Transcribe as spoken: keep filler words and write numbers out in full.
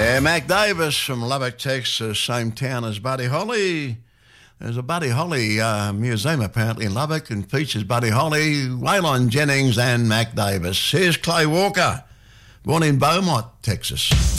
Yeah, Mac Davis from Lubbock, Texas, same town as Buddy Holly. There's a Buddy Holly uh, museum apparently in Lubbock and features Buddy Holly, Waylon Jennings and Mac Davis. Here's Clay Walker, born in Beaumont, Texas.